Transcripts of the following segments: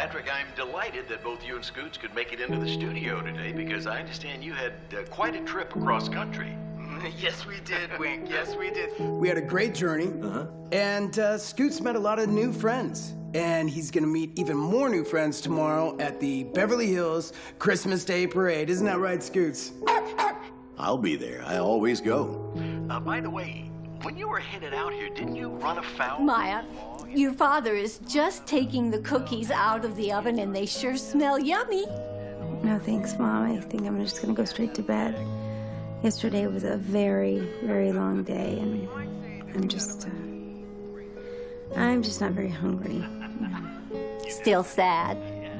Patrick, I'm delighted that both you and Scoots could make it into the studio today because I understand you had quite a trip across country. Yes, we did, Wink. Yes, we did. We had a great journey, and Scoots met a lot of new friends. And he's gonna meet even more new friends tomorrow at the Beverly Hills Christmas Day Parade. Isn't that right, Scoots? I'll be there. I always go. By the way, when you were headed out here, didn't you run afoul? Maya, your father is just taking the cookies out of the oven, and they sure smell yummy. No, thanks, Mom. I think I'm just gonna go straight to bed. Yesterday was a very, very long day, and I'm just not very hungry. Still sad.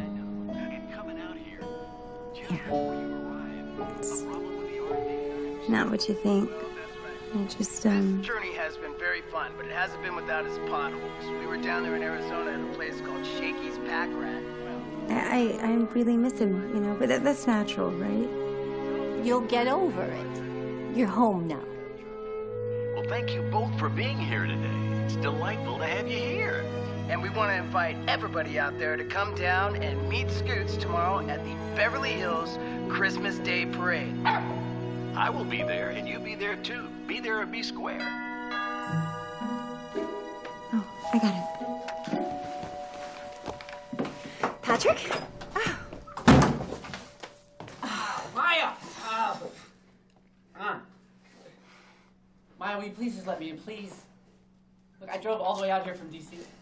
Yeah. It's not what you think. I just, This journey has been very fun, but it hasn't been without its potholes. We were down there in Arizona at a place called Shakey's Pack Rat. I really miss him, you know, but that's natural, right? You'll get over it. You're home now. Well, thank you both for being here today. It's delightful to have you here. And we want to invite everybody out there to come down and meet Scoots tomorrow at the Beverly Hills Christmas Day Parade. I will be there, and you be there too. Be there or be square. Oh, I got it. Patrick? Maya! Maya, will you please just let me in, please? Look, I drove all the way out here from D.C.